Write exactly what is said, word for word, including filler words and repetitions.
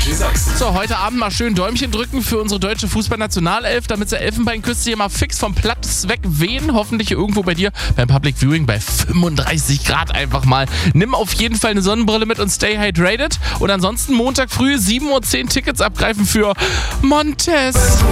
So, heute Abend mal schön Däumchen drücken für unsere deutsche Fußballnationalelf, damit sie Elfenbeinküste hier mal fix vom Platz weg wehen. Hoffentlich hier irgendwo bei dir beim Public Viewing bei fünfunddreißig Grad einfach mal. Nimm auf jeden Fall eine Sonnenbrille mit und stay hydrated. Und ansonsten Montag früh sieben Uhr zehn Tickets abgreifen für Montes.